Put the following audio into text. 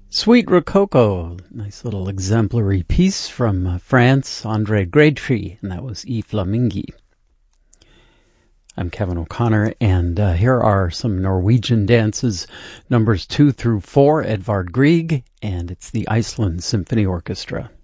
Sweet Rococo, nice little exemplary piece from France, André Grétry, and that was I Flamingi. I'm Kevin O'Connor, and here are some Norwegian dances, numbers 2 through 4, Edvard Grieg, and it's the Iceland Symphony Orchestra.